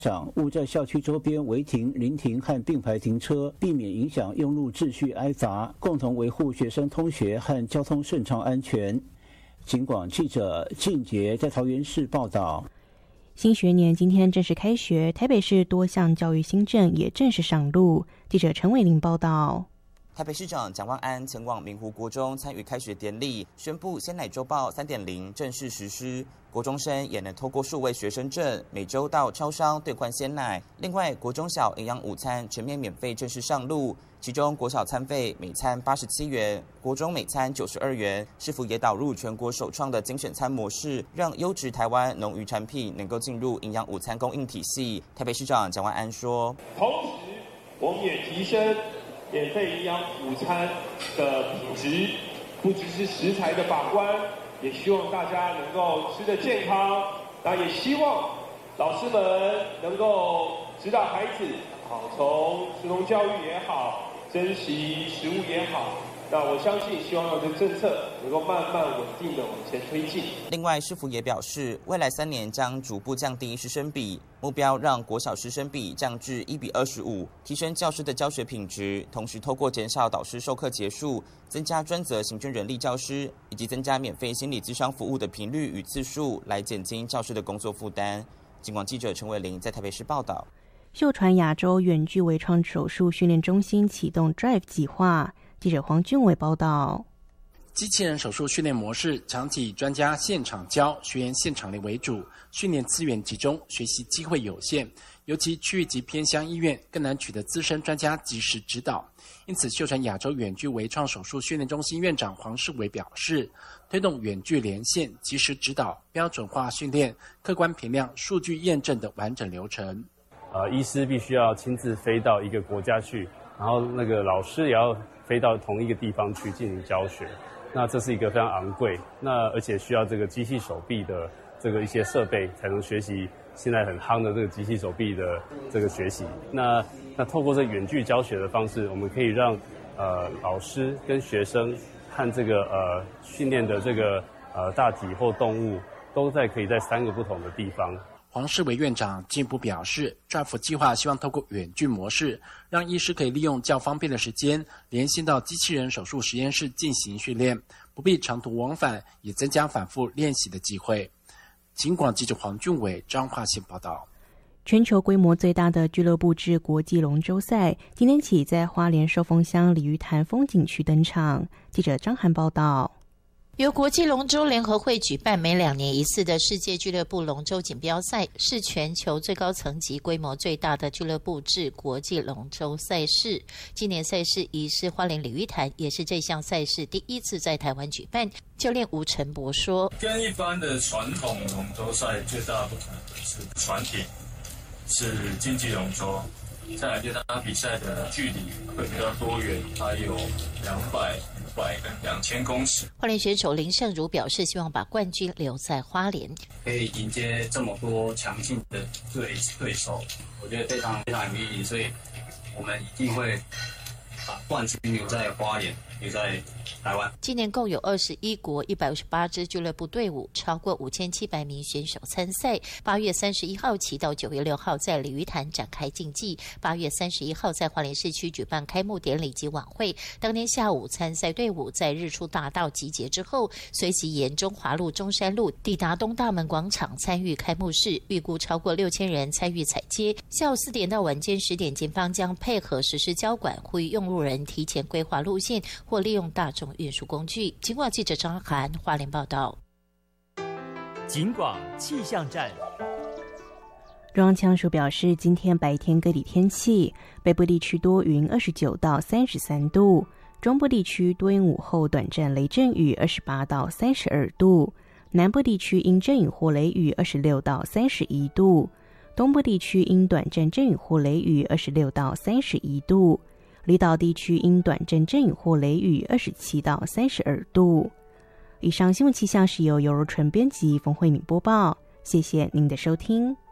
勿在校区周边违停、临停和并排停车，避免影响用路秩序挨罚，共同维护学生通学和交通顺畅安全。警广记者靳杰在桃园市报道。 新学年今天正式开学，台北市多项教育新政也正式上路。记者陈伟玲报道。 台北市长蒋万安前往明湖国中参与开学典礼，宣布鲜奶周报 3.0 正式实施，国中生也能透过数位学生证每周到超商兑换鲜奶。另外，国中小营养午餐全面免费正式上路，其中国小餐费每餐87元，国中每餐92元。市府也导入全国首创的精选餐模式，让优质台湾农渔产品能够进入营养午餐供应体系。台北市长蒋万安说：“ 同时，我们也提升免费营养午餐的品质，不只是食材的把关，也希望大家能够吃得健康。那也希望老师们能够指导孩子，从食农教育也好，珍惜食物也好。那我相信，希望这个政策能够慢慢稳定的往前推进。” 另外，市府也表示，未来3年将逐步降低师生比，目标让国小师生比降至1:25，提升教师的教学品质。同时，透过减少导师授课节数，增加专责行政人力教师，以及增加免费心理咨商服务的频率与次数，来减轻教师的工作负担。警广记者陈伟玲在台北市报道。 秀传亚洲远距微创手术训练中心启动 Drive 计划。记者黄俊伟报道。 机器人手术训练模式常以专家现场教、学员现场练为主，训练资源集中，学习机会有限，尤其区域及偏乡医院更难取得资深专家及时指导。因此，秀传亚洲远距微创手术训练中心院长黄世伟表示，推动远距连线、及时指导、标准化训练、客观评量、数据验证的完整流程。 医师必须要亲自飞到一个国家去，然后那个老师也要飞到同一个地方去进行教学。那这是一个非常昂贵，那而且需要这个机器手臂的这个一些设备才能学习现在很夯的这个机器手臂的这个学习。那透过这远距教学的方式，我们可以让老师跟学生和这个训练的这个大体或动物都可以在3个不同的地方。 黄世伟院长进一步表示 ，Drive 计划希望透过远距模式，让医师可以利用较方便的时间，连线到机器人手术实验室进行训练，不必长途往返，也增加反复练习的机会。警广记者黄俊伟彰化县报道。 全球规模最大的俱乐部制国际龙舟赛，今天起在花莲寿丰乡鲤鱼潭风景区登场。记者张涵报道。 由国际龙舟联合会举办每2年一次的世界俱乐部龙舟锦标赛，是全球最高层级、规模最大的俱乐部制国际龙舟赛事。今年赛事移师花莲鲤鱼潭，也是这项赛事第一次在台湾举办。教练吴成博说：“ 跟一般的传统龙舟赛最大的不同是船艇，是竞技龙舟。再来就是它比赛的距离会比较多远，它有200、500跟2000公尺。” 花莲选手林胜如表示，希望把冠军留在花莲， 可以迎接这么多强劲的对手，我觉得非常非常有意义，所以我们一定会把冠军留在花莲，留在台湾。 今年共有21国158支俱乐部队伍，超过5700名选手参赛。8月31号起到9月6号在鲤鱼潭展开竞技，8月31号在花莲市区举办开幕典礼及晚会。当天下午，参赛队伍在日出大道集结之后，随即沿中华路、中山路抵达东大门广场参与开幕式，预估超过6000人参与踩街。下午4点到晚间10点，警方将配合实施交管，呼吁用路人提前规划路线或利用大众运输工具。警广记者张涵花莲报道。 警广气象站。 中央气象署表示，今天白天各地天气，北部地区多云29到33度，中部地区多云午后短暂雷阵雨28到32度，南部地区因阵雨或雷雨26到31度，东部地区因短暂阵雨或雷雨26到31度，离岛地区因短暂阵雨或雷雨27到32度。以上新闻气象是由尤如纯编辑，冯慧敏播报，谢谢您的收听。